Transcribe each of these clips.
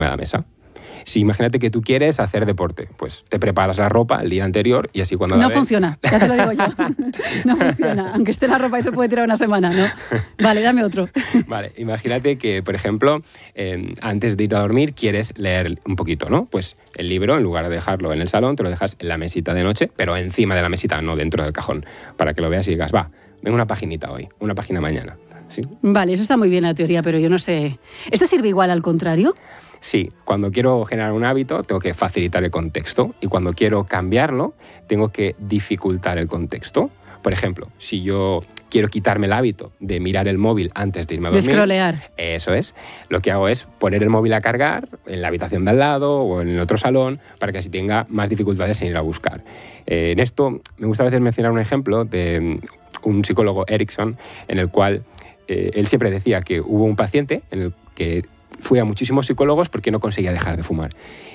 a la mesa. Si imagínate que tú quieres hacer deporte, pues te preparas la ropa el día anterior y así cuando la ves... No funciona, ya te lo digo yo. No funciona, aunque esté la ropa y se puede tirar una semana, ¿no? Vale, dame otro. Vale, imagínate que, por ejemplo, antes de ir a dormir quieres leer un poquito, ¿no? Pues el libro, en lugar de dejarlo en el salón, te lo dejas en la mesita de noche, pero encima de la mesita, no dentro del cajón, para que lo veas y digas, va, venga una paginita hoy, una página mañana. ¿Sí? Vale, eso está muy bien la teoría, pero yo no sé... ¿Esto sirve igual al contrario? Sí, cuando quiero generar un hábito tengo que facilitar el contexto y cuando quiero cambiarlo tengo que dificultar el contexto. Por ejemplo, si yo quiero quitarme el hábito de mirar el móvil antes de irme a dormir... De scrollear. Eso es. Lo que hago es poner el móvil a cargar en la habitación de al lado o en el otro salón para que así tenga más dificultades en ir a buscar. En esto me gusta a veces mencionar un ejemplo de un psicólogo, Erickson, en el cual él siempre decía que hubo un paciente en el que fue a muchísimos psicólogos porque no conseguía dejar de fumar.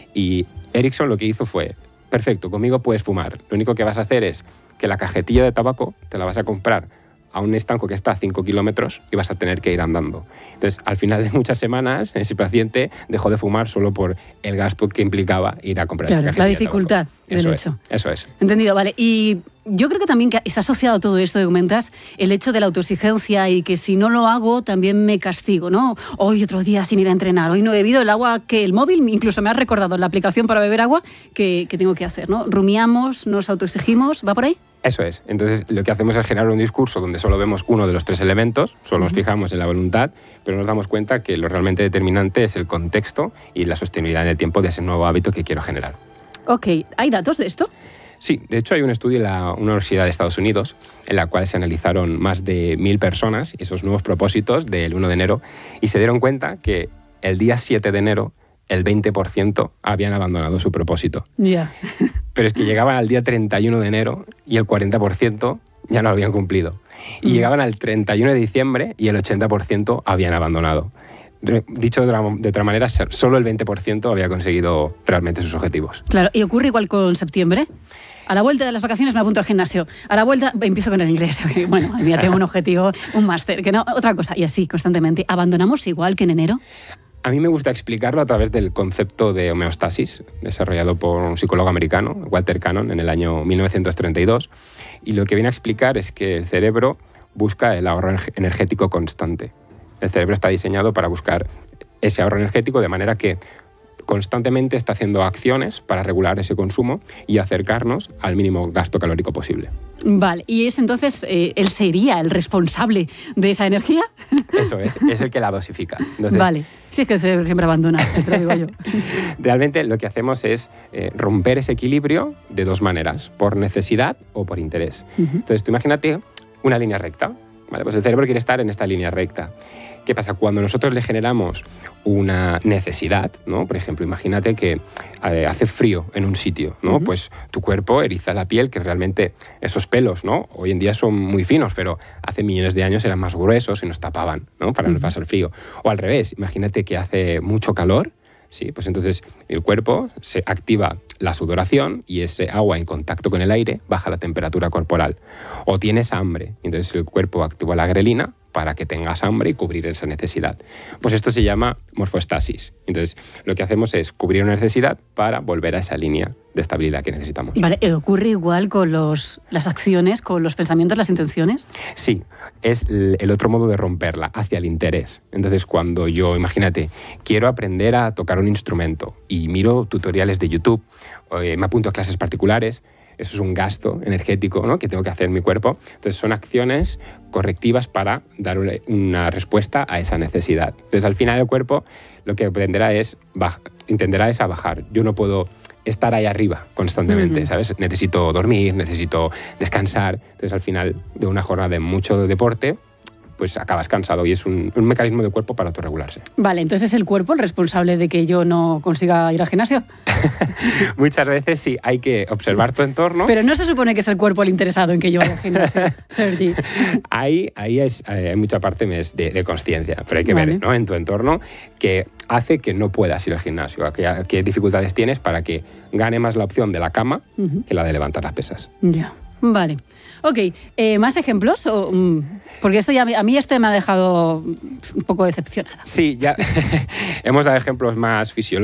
Y Erickson lo que hizo fue, perfecto, conmigo puedes fumar. Lo único que vas a hacer es que la cajetilla de tabaco te la vas a comprar a un estanco que está a 5 kilómetros y vas a tener que ir andando. Entonces, al final de muchas semanas, ese paciente dejó de fumar solo por el gasto que implicaba ir a comprar esa cajetilla la dificultad de del hecho. Eso es. Entendido, vale. Y yo creo que también está asociado a todo esto que comentas el hecho de la autoexigencia y que si no lo hago también me castigo, ¿no? Hoy otro día sin ir a entrenar, hoy no he bebido el agua que el móvil incluso me ha recordado en la aplicación para beber agua que tengo que hacer, ¿no? Rumiamos, nos autoexigimos, ¿va por ahí? Eso es. Entonces, lo que hacemos es generar un discurso donde solo vemos uno de los 3 elementos, solo nos fijamos en la voluntad, pero nos damos cuenta que lo realmente determinante es el contexto y la sostenibilidad en el tiempo de ese nuevo hábito que quiero generar. Ok, ¿hay datos de esto? Sí, de hecho hay un estudio en una universidad de Estados Unidos en la cual se analizaron más de 1.000 personas y esos nuevos propósitos del 1 de enero y se dieron cuenta que el día 7 de enero el 20% habían abandonado su propósito. Ya. Pero es que llegaban al día 31 de enero y el 40% ya no lo habían cumplido. Y llegaban al 31 de diciembre y el 80% habían abandonado. Dicho de otra manera, solo el 20% había conseguido realmente sus objetivos. Claro, ¿y ocurre igual con septiembre? A la vuelta de las vacaciones me apunto al gimnasio. A la vuelta empiezo con el inglés. Bueno, ya tengo un objetivo, un máster, que no, otra cosa. Y así, constantemente. ¿Abandonamos igual que en enero? A mí me gusta explicarlo a través del concepto de homeostasis, desarrollado por un psicólogo americano, Walter Cannon, en el año 1932. Y lo que viene a explicar es que el cerebro busca el ahorro energético constante. El cerebro está diseñado para buscar ese ahorro energético de manera que constantemente está haciendo acciones para regular ese consumo y acercarnos al mínimo gasto calórico posible. Vale, ¿y es entonces él sería el responsable de esa energía? Eso es el que la dosifica. Entonces, vale, si es que el cerebro siempre abandona, te lo digo yo. Realmente lo que hacemos es romper ese equilibrio de dos maneras, por necesidad o por interés. Entonces tú imagínate una línea recta. Vale, pues el cerebro quiere estar en esta línea recta. ¿Qué pasa? Cuando nosotros le generamos una necesidad, ¿no? Por ejemplo, imagínate que hace frío en un sitio, ¿no? Pues tu cuerpo eriza la piel, que realmente esos pelos, ¿no? Hoy en día son muy finos, pero hace millones de años eran más gruesos y nos tapaban, ¿no? Para no pasar frío. O al revés, imagínate que hace mucho calor, ¿sí? Pues entonces el cuerpo se activa la sudoración y ese agua en contacto con el aire baja la temperatura corporal. O tienes hambre, entonces el cuerpo activa la grelina para que tengas hambre y cubrir esa necesidad. Pues esto se llama morfoestasis. Entonces, lo que hacemos es cubrir una necesidad para volver a esa línea de estabilidad que necesitamos. Vale, ¿ocurre igual con las acciones, con los pensamientos, las intenciones? Sí, es el otro modo de romperla, hacia el interés. Entonces, cuando yo, imagínate, quiero aprender a tocar un instrumento y miro tutoriales de YouTube, me apunto a clases particulares, eso es un gasto energético, ¿no? Que tengo que hacer en mi cuerpo. Entonces son acciones correctivas para dar una respuesta a esa necesidad. Entonces al final el cuerpo lo que entenderá es a bajar. Yo no puedo estar ahí arriba constantemente, ¿sabes? Necesito dormir, necesito descansar. Entonces al final de una jornada de mucho deporte, pues acabas cansado y es un mecanismo del cuerpo para autorregularse. Vale, entonces ¿es el cuerpo el responsable de que yo no consiga ir al gimnasio? Muchas veces sí, hay que observar tu entorno. Pero no se supone que es el cuerpo el interesado en que yo vaya al gimnasio, Sergi. Ahí hay mucha parte de consciencia, pero hay que ver, ¿no? En tu entorno que hace que no puedas ir al gimnasio, qué dificultades tienes para que gane más la opción de la cama que la de levantar las pesas. Ya, vale. Ok, ¿más ejemplos? Porque a mí esto me ha dejado un poco decepcionada. Sí, ya hemos dado ejemplos más fisiológicos.